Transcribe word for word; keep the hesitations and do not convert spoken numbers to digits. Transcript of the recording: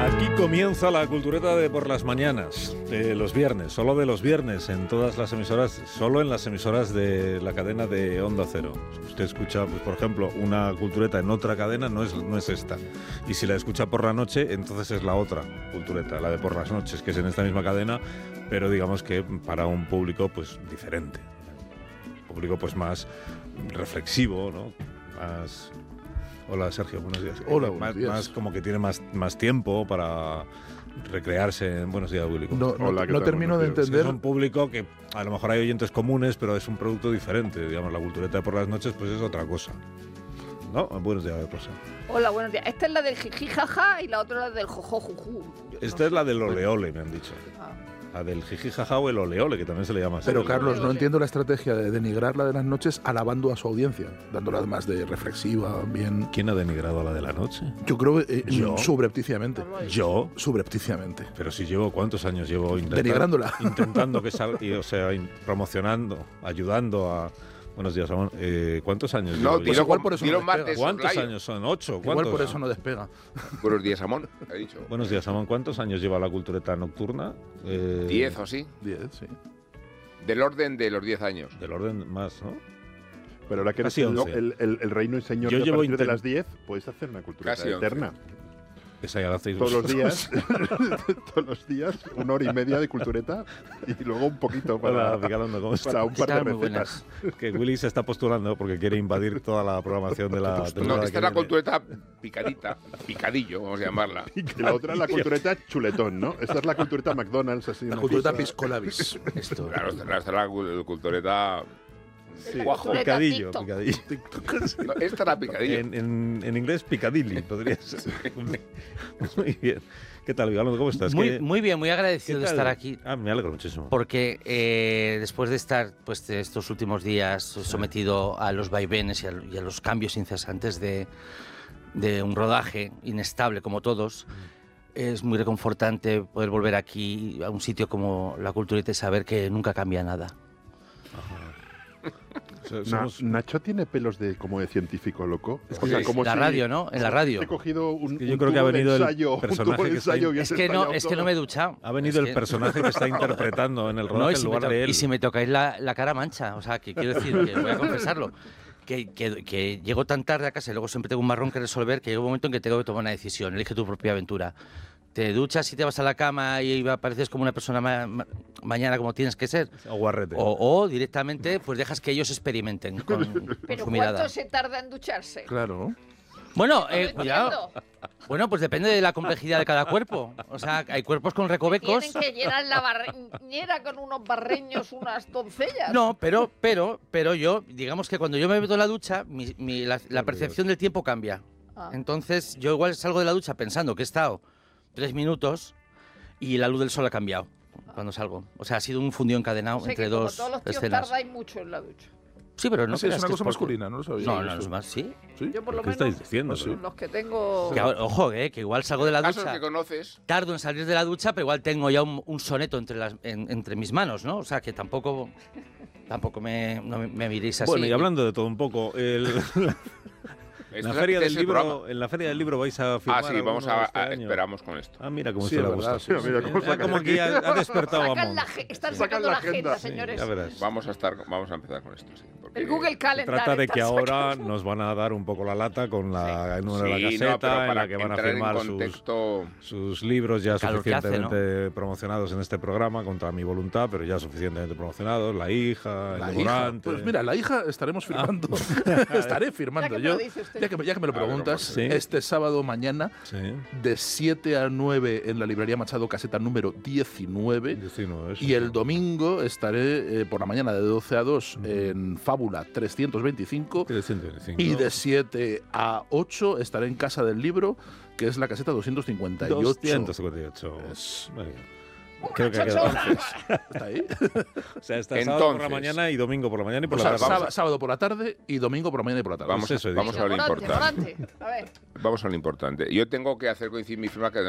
Aquí comienza la cultureta de por las mañanas, de los viernes, solo de los viernes, en todas las emisoras, solo en las emisoras de la cadena de Onda Cero. Si usted escucha, pues, por ejemplo, una cultureta en otra cadena, no es, no es esta. Y si la escucha por la noche, entonces es la otra cultureta, la de por las noches, que es en esta misma cadena, pero digamos que para un público pues diferente. Un público pues más reflexivo, ¿no? Más... Hola Sergio, buenos días. Hola, buenos más, días. Más como que tiene más, más tiempo para recrearse en Buenos Días, Willy. No, no, Hola, ¿qué no tal? termino de Buenos días. entender. Es un público que a lo mejor hay oyentes comunes, pero es un producto diferente. Digamos, la cultureta de por las noches pues es otra cosa. ¿No? Buenos días, Rosa. Hola, buenos días. Esta es la del jiji jaja y la otra la del jojo juju. Yo Esta no es la sé. del ole ole, me han dicho. Ah. La del jiji jaja o el ole ole, que también se le llama así. Pero Carlos, Ole, no ole. entiendo la estrategia de denigrar la de las noches alabando a su audiencia, dándola más de reflexiva, bien. ¿Quién ha denigrado a la de la noche? Yo creo eh, Yo. subrepticiamente. No lo he dicho. Yo. Subrepticiamente. Pero si llevo, ¿cuántos años llevo intentando? Denigrándola. Intentando que salga, y, o sea, in- promocionando, ayudando a... Buenos días, Ramón. Eh, ¿Cuántos años No, llevo? Pues dilo, igual con- por eso dilo no más despega. de ¿Cuántos soslayo. años son? ¿Ocho? Igual ¿Cuántos? por eso no despega. Buenos días, Amón, he dicho. Buenos días, Ramón. ¿Cuántos años lleva la cultureta nocturna? Eh, Diez o así. Diez, sí. Del orden de los diez años. Del orden más, ¿no? Pero ahora que eres Casi el, once. el, el, el reino y señor Yo de a llevo partir de intent- las diez, puedes hacer una cultura Casi once. eterna. Esa ya la hacéis Todos los vosotros. días, todos los días, una hora y media de cultureta y luego un poquito para, Hola, Ricardo, ¿cómo estás? para un ¿Qué par de tal? Muy recetas. Que Willy se está postulando porque quiere invadir toda la programación de la No, temporada esta que es la viene. cultureta picadita, picadillo, vamos a llamarla. Y la otra es la cultureta chuletón, ¿no? Esta es la cultureta McDonald's, así. La una cultureta cosa- piscolabis. Esto. Claro, esta esta es la cul- cultureta Sí. cuajo. Picadillo, TikTok. picadillo. No, esta era picadillo. En, en, en inglés, picadilly, podría ser. Muy bien. ¿Qué tal, Vigalondo? ¿Cómo estás? Muy, ¿Qué- muy bien, muy qué agradecido de tal? estar aquí. Ah, me alegro muchísimo. Porque eh, después de estar pues, de estos últimos días sometido a los vaivenes y a, y a los cambios incesantes de, de un rodaje inestable como todos, es muy reconfortante poder volver aquí a un sitio como la Cultureta y saber que nunca cambia nada. So- Na- somos- Nacho tiene pelos de como de científico loco. Es O que sea, es como la si- radio, ¿no? En la radio. He cogido un, que yo un creo que ha tubo de venido el ensayo, un personaje tubo de que está ensayo ahí. y Es has que no, estallado es que todo. no me he duchado. Ha venido Es el que- personaje que está interpretando en el rodaje No, y en si, me lugar to- de él. y si me tocáis la, la cara mancha, o sea, que quiero decir, que voy a confesarlo, que, que, que llego tan tarde a casa y luego siempre tengo un marrón que resolver, que llega un momento en que tengo que tomar una decisión, elige tu propia aventura. Te duchas y te vas a la cama y apareces como una persona ma- ma- mañana como tienes que ser, Aguarrete. o, o directamente pues dejas que ellos experimenten con, con Pero su ¿cuánto mirada. se tarda en ducharse? Claro. Bueno, No eh, lo cuidado. entiendo. Bueno, pues depende de la complejidad de cada cuerpo. O sea, hay cuerpos con recovecos. Tienen que llenar la bañera con unos barreños, unas doncellas. No, pero, pero, pero yo, digamos que cuando yo me meto en la ducha, mi- mi- la, la percepción del tiempo cambia. Ah. Entonces, yo igual salgo de la ducha pensando que he estado tres minutos y la luz del sol ha cambiado cuando salgo. O sea, ha sido un fundido encadenado O sea entre que como dos todos los tíos escenas. tardáis mucho en la ducha. Sí, pero no No sé, es creas una que cosa porque- masculina, no lo sabía. No, no, no es más, sí. ¿Sí? Yo por lo ¿Qué menos estáis diciendo? Ah, sí. los que tengo... Que ahora- ojo, eh, que igual salgo de la Casos ducha, que conoces. tardo en salir de la ducha, pero igual tengo ya un, un soneto entre, las, en- entre mis manos, ¿no? O sea, que tampoco, tampoco me, no me, me miréis así. Bueno, y hablando de todo un poco, el- en, la Este- feria este del es el programa. libro, en la Feria del Libro vais a firmar Ah, sí, vamos alguno a, este a- año? esperamos con esto. Ah, mira cómo Sí, se le la gusta. verdad, sí, mira cómo Ah, saca como aquí. aquí ha, ha despertado a Sacan Mon. la, ge- están Sí. sacando Sacan la la agenda, agenda, sí, señores. Ya verás. Vamos a estar, vamos a empezar con esto, sí. porque- El Google Se Calendar. trata de están que ahora sacando. nos van a dar un poco la lata con la, el número de Sí, la no, caseta, pero en para la que van a entrar en firmar sus, contexto, sus libros ya El calor que hace, suficientemente promocionados en este programa, contra mi voluntad, pero ya suficientemente promocionados. La hija, La el hija. devorante. Pues mira, la hija estaremos firmando. Estaré firmando Ya que me yo. lo dice usted. Ya que, me- ya que me lo A ver, preguntas, sí. este sábado mañana, Sí, de siete a nueve en la librería Machado, caseta número diecinueve. diecinueve, eso. Y el domingo estaré eh, por la mañana de doce a dos en Fábula trescientos veinticinco. trescientos veinticinco. Y de siete a ocho estaré en Casa del Libro, que es la caseta doscientos cincuenta y ocho. doscientos cincuenta y ocho. Es- Muy bien. Una Creo que ha quedado. chochona. ¿Está ahí? O sea, está sábado por la Entonces- mañana y domingo por la mañana y por O la sea, tarde. vamos sábado, sábado por la tarde y domingo por la mañana y por la tarde. vamos, eso he vamos dicho. a lo Morante, importante. Morante. A ver. Vamos a lo importante. Yo tengo que hacer coincidir mi firma que